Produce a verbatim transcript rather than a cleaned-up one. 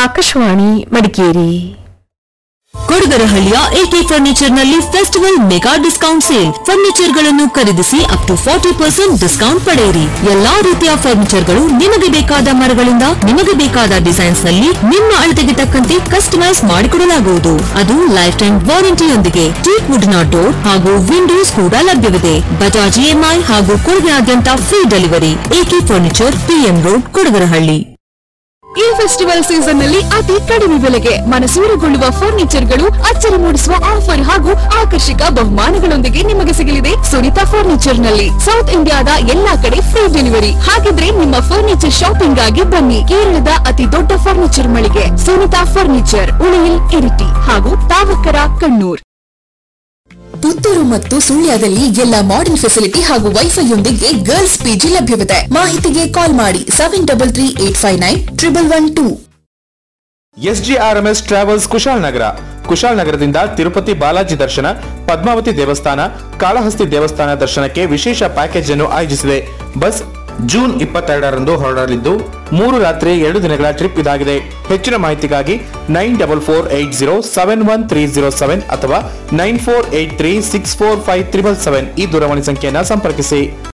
Akashvani Madikeri. ಕೊಡಗರಹಳ್ಳಿಯ A K furniture ನಲ್ಲಿ festival mega discount sale. Furniture ಗಳನ್ನು ಖರೀದಿಸಿ up to forty percent discount ಪಡೆಯಿರಿ. ಎಲ್ಲಾ ರೀತಿಯ ಫರ್ನಿಚರ್ ಗಳು ನಿಮಗೆ ಬೇಕಾದ ಮರಗಳಿಂದ ನಿಮಗೆ ಬೇಕಾದ ಡಿಸೈನ್ಸ್ ನಲ್ಲಿ ನಿಮ್ಮ ಅಳತೆಗೆ ತಕ್ಕಂತೆ ಕಸ್ಟಮೈಸ್ ಮಾಡಿಕೊಡಲಾಗುವುದು. ಅದು ಲೈಫ್ ಟೈಮ್ ವಾರಂಟಿಯೊಂದಿಗೆ. ಟೀಕ್ ವುಡ್ನ ಡೋರ್ ಹಾಗೂ ವಿಂಡೋಸ್ ಕೂಡ ಲಭ್ಯವಿದೆ. ಬಜಾಜ್ ಇಎಂಐ ಹಾಗೂ ಕೊಡಗಿನಾದ್ಯಂತ free delivery. A K furniture, PM road, Kodagarahalli. ಈ ಫೆಸ್ಟಿವಲ್ ಸೀಸನ್ ನಲ್ಲಿ ಅತಿ ಕಡಿಮೆ ಬೆಲೆಗೆ ಮನಸೂರೆಗೊಳ್ಳುವ ಫರ್ನಿಚರ್ ಗಳು, ಅಚ್ಚರಿ ಮೂಡಿಸುವ ಆಫರ್ ಹಾಗೂ ಆಕರ್ಷಕ ಬಹುಮಾನಗಳೊಂದಿಗೆ ನಿಮಗೆ ಸಿಗಲಿದೆ ಸುನಿತಾ ಫರ್ನಿಚರ್ ನಲ್ಲಿ. ಸೌತ್ ಇಂಡಿಯಾದ ಎಲ್ಲಾ ಕಡೆ ಫ್ರೀ ಡೆಲಿವರಿ. ಹಾಗಿದ್ರೆ ನಿಮ್ಮ ಫರ್ನಿಚರ್ ಶಾಪಿಂಗ್ ಆಗಿ ಬನ್ನಿ. ಕೇರಳದ ಅತಿ ದೊಡ್ಡ ಫರ್ನಿಚರ್ ಮಳಿಗೆ ಸುನಿತಾ ಫರ್ನಿಚರ್, ಉಳಿಯಿಲ್, ಇರಿಟಿ ಹಾಗೂ ತಾವಕರ, ಕಣ್ಣೂರ್. ಪುತ್ತೂರು ಮತ್ತು ಸುಳ್ಯದಲ್ಲಿ ಎಲ್ಲ ಮಾಡರ್ನ್ ಫೆಸಿಲಿಟಿ ಹಾಗೂ ವೈಫೈಯೊಂದಿಗೆ ಗರ್ಲ್ಸ್ ಪಿಜಿ ಲಭ್ಯವಿದೆ. ಮಾಹಿತಿಗೆ ಕಾಲ್ ಮಾಡಿ seven double three eight five nine triple one two. SGRMS travels Kushalnagar. ಕುಶಾಲನಗರದಿಂದ Tirupati Balaji ದರ್ಶನ, ಪದ್ಮಾವತಿ ದೇವಸ್ಥಾನ, ಕಾಳಹಸ್ತಿ ದೇವಸ್ಥಾನ ದರ್ಶನಕ್ಕೆ ವಿಶೇಷ ಪ್ಯಾಕೇಜ್ ಅನ್ನು ಆಯೋಜಿಸಿದೆ. ಬಸ್ ಜೂನ್ ಇಪ್ಪತ್ತೆರಡರಂದು ಹೊರಡಲಿದ್ದು ಮೂರು ರಾತ್ರಿ ಎರಡು ದಿನಗಳ ಟ್ರಿಪ್ ಇದಾಗಿದೆ. ಹೆಚ್ಚಿನ ಮಾಹಿತಿಗಾಗಿ nine double four eight zero seven one three zero seven ಅಥವಾ nine four eight three six four five triple seven ಈ ದೂರವಾಣಿ ಸಂಖ್ಯೆಯನ್ನು ಸಂಪರ್ಕಿಸಿ.